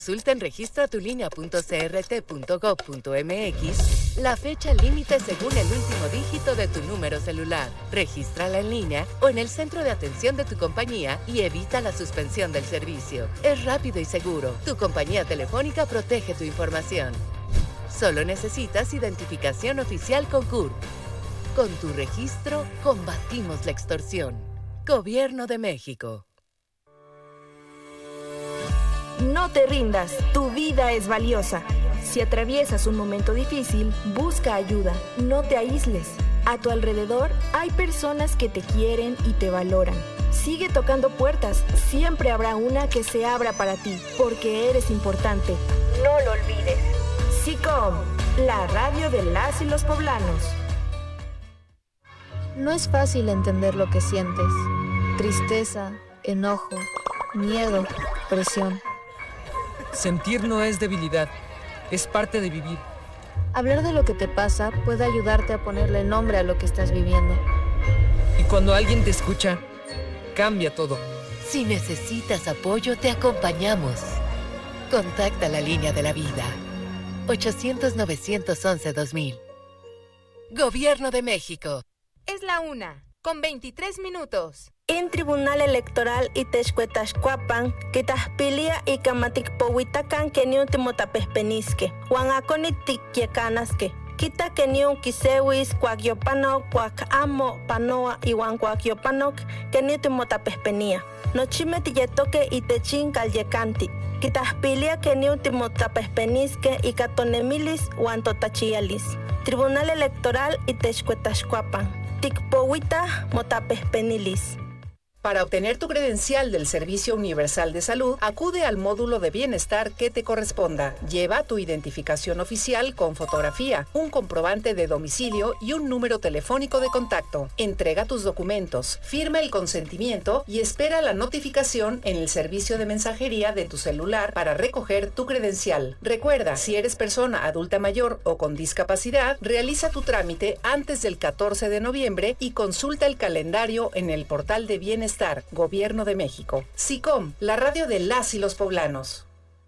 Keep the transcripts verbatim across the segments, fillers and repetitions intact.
Consulta en registra tu línea punto c r t punto gov punto m x la fecha límite según el último dígito de tu número celular. Regístrala en línea o en el centro de atención de tu compañía y evita la suspensión del servicio. Es rápido y seguro. Tu compañía telefónica protege tu información. Solo necesitas identificación oficial con C U R P. Con tu registro, combatimos la extorsión. Gobierno de México. No te rindas, tu vida es valiosa. Si atraviesas un momento difícil, busca ayuda, no te aísles. A tu alrededor hay personas que te quieren y te valoran. Sigue tocando puertas, siempre habrá una que se abra para ti, porque eres importante. No lo olvides. SICOM, la radio de las y los poblanos. No es fácil entender lo que sientes. Tristeza, enojo, miedo, presión. Sentir no es debilidad, es parte de vivir. Hablar de lo que te pasa puede ayudarte a ponerle nombre a lo que estás viviendo. Y cuando alguien te escucha, cambia todo. Si necesitas apoyo, te acompañamos. Contacta la línea de la vida. ochocientos, novecientos once, dos mil. Gobierno de México. Es la una, con veintitrés minutos. En Tribunal Electoral Itexcuetachcuapan, Quitaspilia y Camaticpohuitacan que ni un timotapespenisque, Huanaconitic yecanasque, Quita que ni un quisewis, Cuagyopano, Cuacamo, Panoa y Huancuagyopanoc, que ni un timotapespenia. Nochime tilletoque y techin calyecanti. Quitaspilia que ni un timotapespenisque y catonemilis huantotachialis. Tribunal Electoral Itexcuetachcuapan. Ticpohuita motapespenilis. Para obtener tu credencial del Servicio Universal de Salud, acude al módulo de bienestar que te corresponda. Lleva tu identificación oficial con fotografía, un comprobante de domicilio y un número telefónico de contacto. Entrega tus documentos, firma el consentimiento y espera la notificación en el servicio de mensajería de tu celular para recoger tu credencial. Recuerda, si eres persona adulta mayor o con discapacidad, realiza tu trámite antes del catorce de noviembre y consulta el calendario en el portal de bienestar. Gobierno de México. SICOM, la radio de las y los poblanos.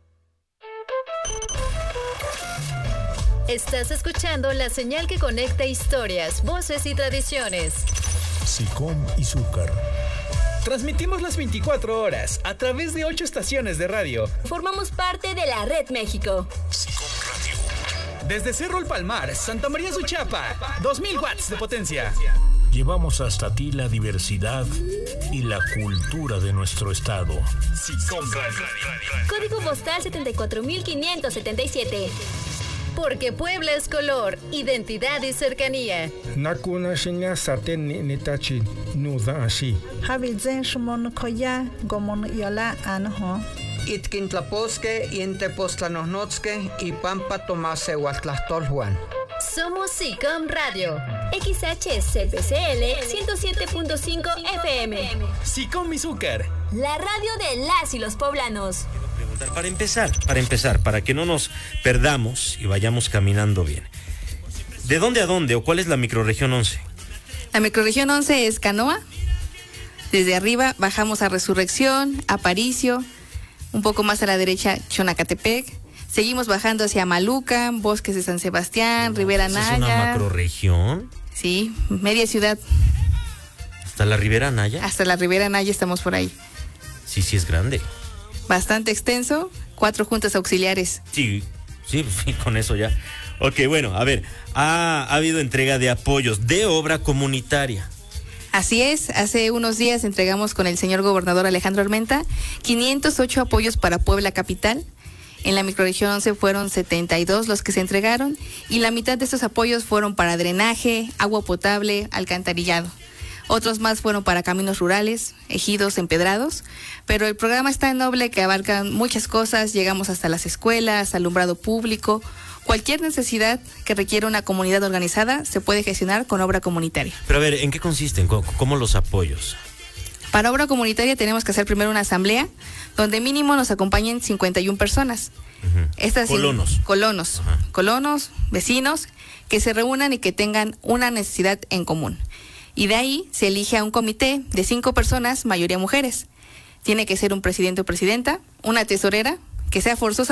Estás escuchando la señal que conecta historias, voces y tradiciones. SICOM y Zúcar. Transmitimos las veinticuatro horas a través de ocho estaciones de radio. Formamos parte de la Red México. SICOM Radio. Desde Cerro El Palmar, Santa María Suchapa, dos mil watts de potencia. Llevamos hasta ti la diversidad y la cultura de nuestro estado. SICOM Radio. Código postal setenta y cuatro mil quinientos setenta y siete. Porque Puebla es color, identidad y cercanía. Nakuna shinya saten ni nitachi nuda ashi. Habizen shumon koya gomon yola anho. Itkintlaposque y Entepoztlanohnotske y Pampa Tomase Huatlastolhuan. Somos SICOM Radio, X H C P C L ciento siete punto cinco F M. SICOM y Zúcar, la radio de las y los poblanos. Para empezar, para empezar, para que no nos perdamos y vayamos caminando bien. ¿De dónde a dónde o cuál es la microrregión once? La microrregión once es Canoa. Desde arriba bajamos a Resurrección, Aparicio, un poco más a la derecha Xonacatepec. Seguimos bajando hacia Maluca, Bosques de San Sebastián, no, Ribera Naya. ¿Es una macrorregión? Sí, media ciudad. ¿Hasta la Ribera Naya? Hasta la Ribera Naya estamos por ahí. Sí, sí es grande. Bastante extenso, cuatro juntas auxiliares. Sí, sí, con eso ya. Ok, bueno, a ver, ha, ha habido entrega de apoyos de obra comunitaria. Así es, hace unos días entregamos con el señor gobernador Alejandro Armenta quinientos ocho apoyos para Puebla Capital. En la microrregión once fueron setenta y dos los que se entregaron y la mitad de estos apoyos fueron para drenaje, agua potable, alcantarillado. Otros más fueron para caminos rurales, ejidos empedrados, pero el programa es tan noble que abarca muchas cosas, llegamos hasta las escuelas, alumbrado público. Cualquier necesidad que requiera una comunidad organizada se puede gestionar con obra comunitaria. Pero a ver, ¿en qué consisten? ¿Cómo, cómo los apoyos? Para obra comunitaria tenemos que hacer primero una asamblea donde mínimo nos acompañen cincuenta y una personas. Uh-huh. Estas colonos. Colonos, uh-huh. colonos, vecinos, que se reúnan y que tengan una necesidad en común. Y de ahí se elige a un comité de cinco personas, mayoría mujeres. Tiene que ser un presidente o presidenta, una tesorera, que sea forzosa